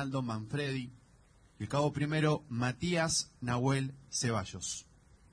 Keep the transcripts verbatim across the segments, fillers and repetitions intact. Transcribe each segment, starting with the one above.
Reinaldo Manfredi, el cabo primero Matías Nahuel Ceballos.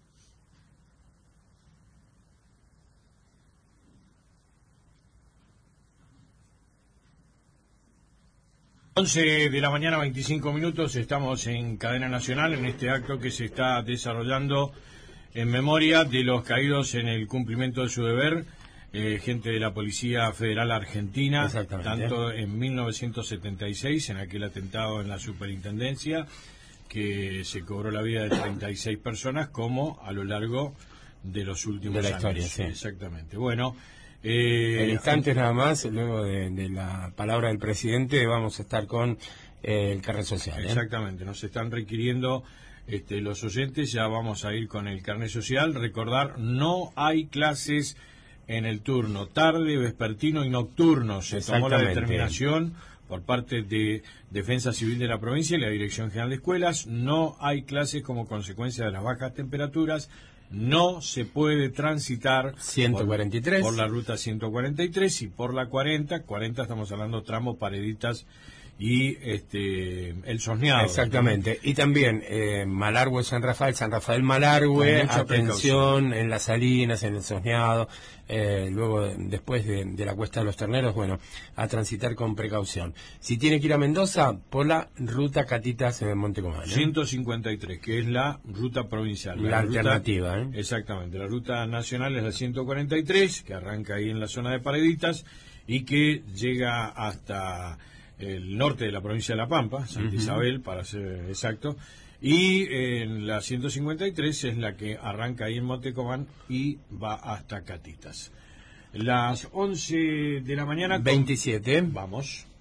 once de la mañana, veinticinco minutos, estamos en Cadena Nacional en este acto que se está desarrollando en memoria de los caídos en el cumplimiento de su deber, eh, gente de la Policía Federal Argentina, tanto en mil novecientos setenta y seis, en aquel atentado en la Superintendencia, que se cobró la vida de treinta y seis personas, como a lo largo de los últimos de la años. Historia, sí. Exactamente. Bueno, Eh, en instantes nada más, luego de, de la palabra del presidente, vamos a estar con eh, el carnet social. ¿eh? Exactamente, nos están requiriendo este, los oyentes, ya vamos a ir con el carnet social. Recordar, no hay clases en el turno tarde, vespertino y nocturno. Se tomó la determinación por parte de Defensa Civil de la provincia y la Dirección General de Escuelas. No hay clases como consecuencia de las bajas temperaturas. No se puede transitar ciento cuarenta y tres. Por, por la ruta ciento cuarenta y tres y por la cuarenta. cuarenta estamos hablando tramo Pareditas y este el Sosneado. Exactamente. ¿No? Y también eh, Malargüe, San Rafael, San Rafael, Malargüe, atención precaución. En las Salinas, en el Sosneado, eh, luego después de, de la Cuesta de los Terneros, bueno, a transitar con precaución. Si tiene que ir a Mendoza, por la ruta Catitas en el Monte Comán. ¿eh? ciento cincuenta y tres, que es la ruta provincial. La, la alternativa. Ruta, ¿eh? Exactamente. La ruta nacional es la ciento cuarenta y tres, que arranca ahí en la zona de Pareditas y que llega hasta el norte de la provincia de La Pampa, Santa uh-huh. Isabel, para ser exacto, y en eh, la ciento cincuenta y tres es la que arranca ahí en Montecomán y va hasta Catitas. Las once de la mañana... veintisiete. Con... Vamos.